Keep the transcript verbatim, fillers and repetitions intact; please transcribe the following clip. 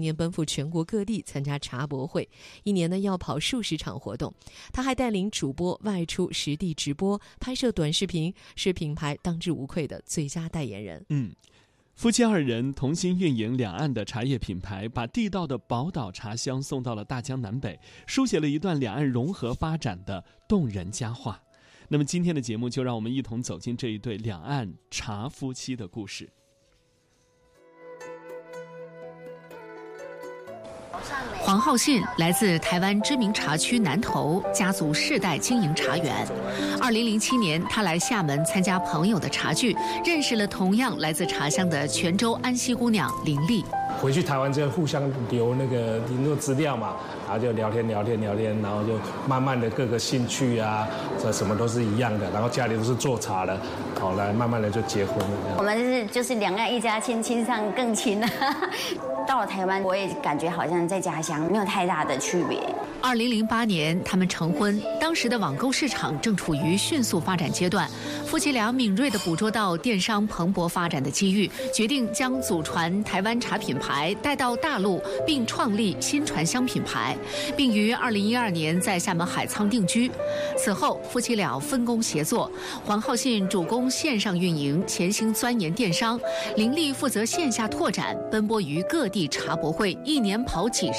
年奔赴全国各地参加茶博会，一年呢要跑数十场活动。他还带领主播外出实地直播，拍摄短视频，是品牌当之无愧的最佳代言人。 嗯。夫妻二人同心运营两岸的茶叶品牌，把地道的宝岛茶香送到了大江南北，书写了一段两岸融合发展的动人佳话。那么今天的节目就让我们一同走进这一对两岸茶夫妻的故事。 黄浩信来自台湾知名茶区南投，家族世代经营茶园。二零零七年，他来厦门参加朋友的茶聚，认识了同样来自茶乡的泉州安溪姑娘林丽。 回去台湾之后，互相留那个联络资料嘛，然后就聊天聊天聊天，然后就慢慢的各个兴趣啊，这什么都是一样的，然后家里都是做茶的，好来慢慢的就结婚了。 我们就是就是两岸一家亲，亲上更亲了。到了台湾，我也感觉好像在家乡没有太大的区别。 二零零八年，他们成婚。当时的网购市场正处于迅速发展阶段，夫妻俩敏锐地捕捉到电商蓬勃发展的机遇，决定将祖传台湾茶品牌带到大陆，并创立新传香品牌，并于二零一二年在厦门海沧定居。此后，夫妻俩分工协作，黄浩信主攻线上运营，潜心钻研电商；林丽负责线下拓展，奔波于各地茶博会，一年跑几十